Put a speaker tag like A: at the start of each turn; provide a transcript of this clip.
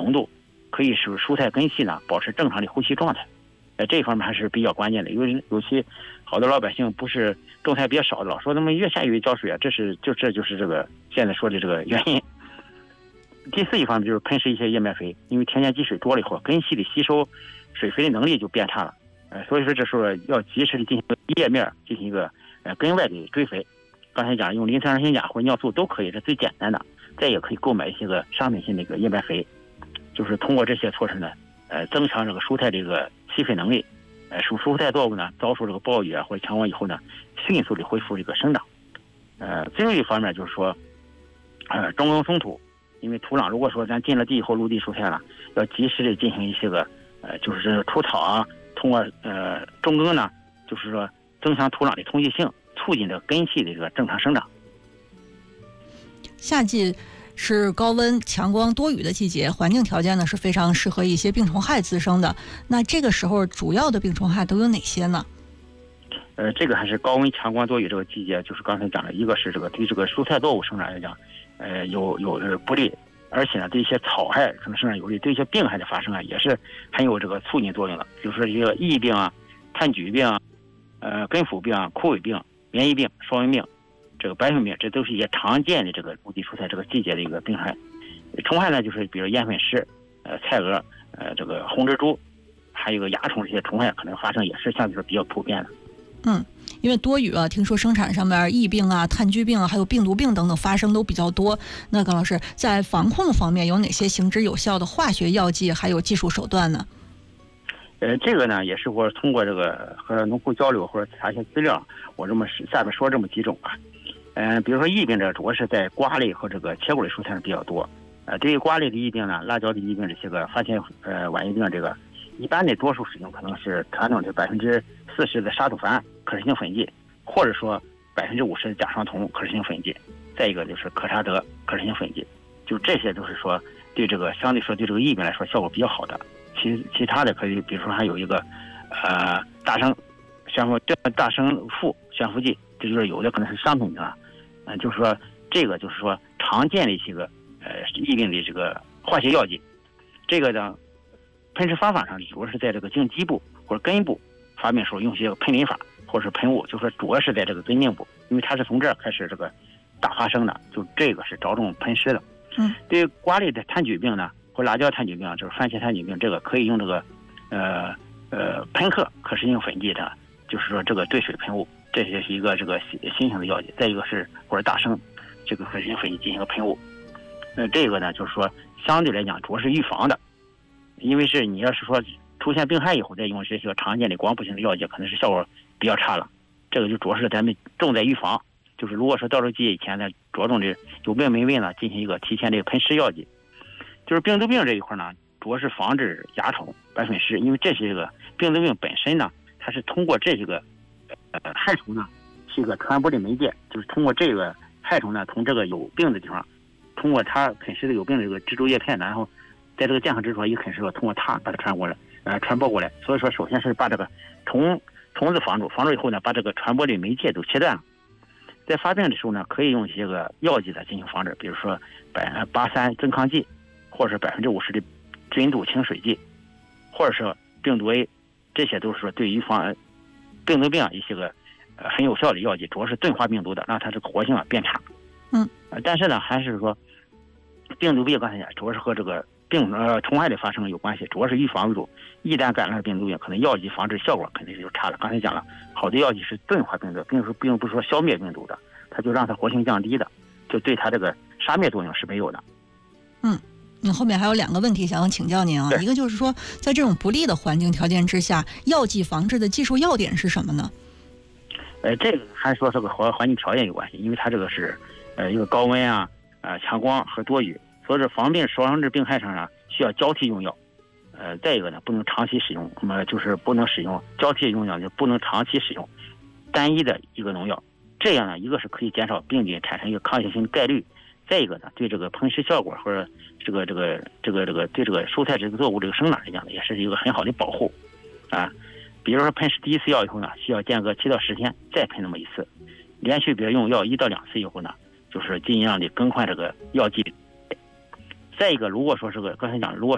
A: 浓度，可以使蔬菜根系呢保持正常的呼吸状态。这一方面还是比较关键的，因为尤其好多老百姓不是种菜比较少，老说他们越下越浇水啊，这就是这个现在说的这个原因。第四一方面就是喷施一些叶脉肥，因为田间积水多了以后，根系的吸收水肥的能力就变差了，所以说这时候要及时的进行叶面进行一个根外的追肥。刚才讲用磷酸二氢钾或者尿素都可以，这最简单的。再也可以购买一些个商品性的一个叶脉肥，就是通过这些措施呢，增强这个蔬菜这个吸水能力，使蔬菜作物呢遭受这个暴雨啊或者强光以后呢，迅速的恢复这个生长。最后一方面就是说，中耕松土，因为土壤如果说咱进了地以后陆地蔬菜了，要及时的进行一些个就是除草啊，通过中耕呢，就是说增强土壤的通气性，促进这个根系的这个正常生长。
B: 夏季是高温、强光、多雨的季节，环境条件呢是非常适合一些病虫害滋生的。那这个时候主要的病虫害都有哪些呢？
A: 这个还是高温、强光、多雨这个季节，就是刚才讲的，一个是这个对这个蔬菜作物生长来讲，有不利，而且呢对一些草害可能生长有利，对一些病害的发生啊也是很有这个促进作用的，比如说一个疫病啊、炭疽病啊、根腐病啊、枯萎病、棉疫病、双纹病。这个白粉病，这都是一些常见的这个陆地蔬菜这个季节的一个病害。虫害呢，就是比如烟粉虱、菜蛾、这个红蜘蛛，还有个蚜虫，这些虫害可能发生也是相对说比较普遍的。
B: 因为多雨啊，听说生产上面疫病啊、炭疽病啊，还有病毒病等等发生都比较多。那高老师在防控方面有哪些行之有效的化学药剂还有技术手段呢？
A: 这个呢也是我通过这个和农户交流或者查一些资料，我下面说这么几种吧。比如说疫病这主要是在瓜类和这个茄果类蔬菜上比较多。对于瓜类的疫病呢，辣椒的疫病这些个发现晚疫病这个，一般的多数使用可能是传统的40%的沙土蕃可食性粉剂，或者说50%的甲双酮可食性粉剂，再一个就是可沙德可食性粉剂，就这些都是说对这个相对说对这个疫病来说效果比较好的。其他的可以，比如说还有一个大生副悬浮剂，这就是有的可能是商品啊。就是说这个就是说常见的一些个疫病的这个化学药剂。这个呢喷施方法上主要是在这个茎基部或者根部发病时候用些喷淋法或者是喷雾，就是说主要是在这个根茎部，因为它是从这儿开始这个大发生的，就这个是着重喷施的。对于瓜类的炭疽病呢，或辣椒炭疽病，就是番茄炭疽病，这个可以用这个喷克可食性粉剂的，就是说这个兑水喷雾，这也是一个这个新型的药剂。再一个是或者大生这个可食性粉剂进行个喷雾。这个呢就是说相对来讲主要是预防的，因为是你要是说出现病害以后再用这些常见的光谱性的药剂，可能是效果比较差了。这个就主要是咱们重在预防，就是如果说到这季节以前呢，着重的有病没病呢进行一个提前的喷施药剂。就是病毒病这一块呢，主要是防治蚜虫、白粉虱，因为这是一个病毒病本身呢，它是通过这个害虫呢是一个传播的媒介，就是通过这个害虫呢从这个有病的地方，通过它啃食的有病的这个蜘蛛叶片，然后在这个健康蜘蛛一啃食后，通过它把它传播过来。所以说首先是把这个虫子防住以后呢，把这个传播的媒介都切断了。在发病的时候呢，可以用一些个药剂来进行防治，比如说83增抗剂，或者是50%的菌毒清水剂，或者是病毒 A， 这些都是说对预防病毒病一些个很有效的药剂，主要是钝化病毒的，让它这个活性变差。但是呢，还是说病毒病刚才讲，主要是和这个虫害的发生有关系，主要是预防为主。一旦感染了病毒病，可能药剂防治效果肯定是就差了。刚才讲了，好的药剂是钝化病毒，并不是说消灭病毒的，它就让它活性降低的，就对它这个杀灭作用是没有的。
B: 后面还有2个问题想要请教您啊，一个就是说，在这种不利的环境条件之下，药剂防治的技术要点是什么呢？
A: 这个还说这个和环境条件有关系，因为它这个是一个高温啊、强光和多雨，所以说防治病害上呢需要交替用药。再一个呢，不能长期使用，那么就是不能使用交替用药，就不能长期使用单一的一个农药。这样呢，一个是可以减少病菌产生一个抗药性的概率，再一个呢，对这个喷施效果或者这个对这个蔬菜这个作物这个生长来讲呢，也是一个很好的保护啊。比如说喷施第一次药以后呢，需要间隔7到10天再喷那么一次，连续比如用药1到2次以后呢，就是尽量的更换这个药剂。再一个，如果说是个刚才讲，如果